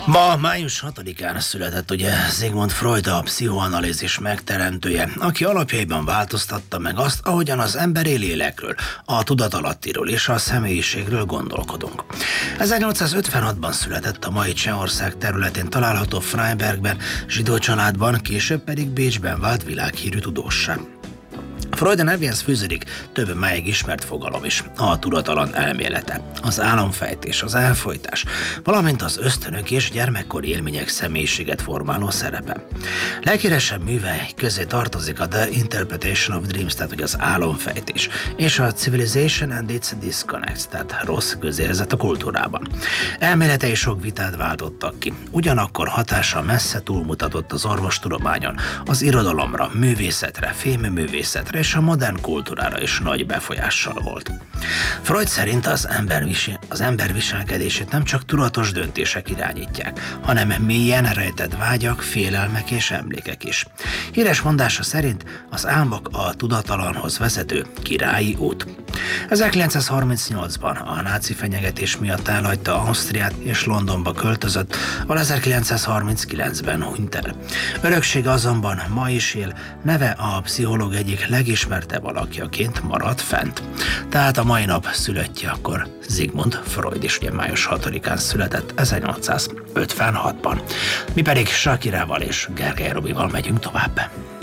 Ma május 6-án született ugye Sigmund Freud, a pszichoanalízis megteremtője, aki alapjaiban változtatta meg azt, ahogyan az emberi lélekről, a tudatalattiról és a személyiségről gondolkodunk. 1856-ban született a mai Csehország területén található Freibergben, zsidó családban, később pedig Bécsben vált világhírű tudóssá. Freud nevéhez fűződik több máig ismert fogalom is, a tudatalan elmélete, az álomfejtés, az elfojtás, valamint az ösztönök és gyermekkori élmények személyiséget formáló szerepe. Leghíresebb művei közé tartozik a The Interpretation of Dreams, tehát hogy az álomfejtés, és a Civilization and its Disconnects, tehát rossz közérzet a kultúrában. Elméletei sok vitát váltottak ki, ugyanakkor hatása messze túlmutatott az orvostudományon, az irodalomra, művészetre, filmművészetre és a modern kultúrára is nagy befolyással volt. Freud szerint az ember viselkedését nem csak tudatos döntések irányítják, hanem mélyen rejtett vágyak, félelmek és emlékek is. Híres mondása szerint az álmok a tudatalanhoz vezető királyi út. 1938-ban a náci fenyegetés miatt elhagyta Ausztriát és Londonba költözött, ahol 1939-ben hunyt el. Öröksége azonban ma is él, neve a pszichológ egyik legismertebb alakjaként maradt fent. Tehát a mai nap szülöttje akkor Sigmund Freud is ugye május 6-án született 1856-ban. Mi pedig Shakirával és Gergely Robival megyünk tovább.